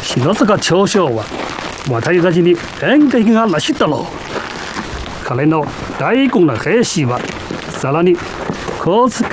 篠塚長将は私たちに演劇がなしだろう。彼の大根の兵士はさらにこう使